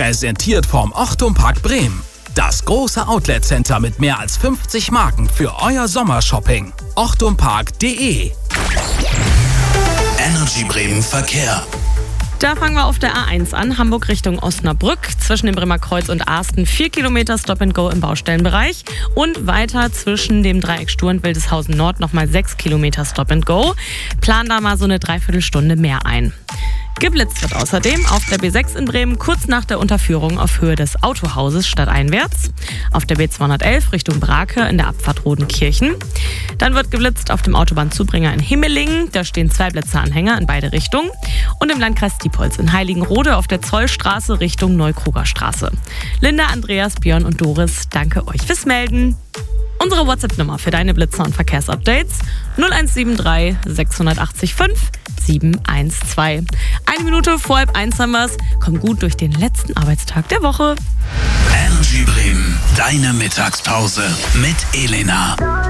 Präsentiert vom Ochtum Park Bremen. Das große Outlet-Center mit mehr als 50 Marken für euer Sommershopping. ochtumpark.de. Energy Bremen Verkehr. Da fangen wir auf der A1 an, Hamburg Richtung Osnabrück. Zwischen dem Bremer Kreuz und Arsten 4 Kilometer Stop-and-Go im Baustellenbereich. Und weiter zwischen dem Dreieck Stur und Wildeshausen Nord nochmal 6 Kilometer Stop-and-Go. Plan da mal so eine Dreiviertelstunde mehr ein. Geblitzt wird außerdem auf der B6 in Bremen kurz nach der Unterführung auf Höhe des Autohauses stadteinwärts. Auf der B211 Richtung Brake in der Abfahrt Rodenkirchen. Dann wird geblitzt auf dem Autobahnzubringer in Himmelingen. Da stehen 2 Blitzeranhänger in beide Richtungen. Und im Landkreis Diepholz in Heiligenrode auf der Zollstraße Richtung Neukruger Straße. Linda, Andreas, Björn und Doris, danke euch fürs Melden. Unsere WhatsApp-Nummer für deine Blitzer- und Verkehrsupdates 0173 680 5 712. 1 Minute vor 12:30 haben wir's. Komm gut durch den letzten Arbeitstag der Woche. Energy Bremen, deine Mittagspause mit Elena.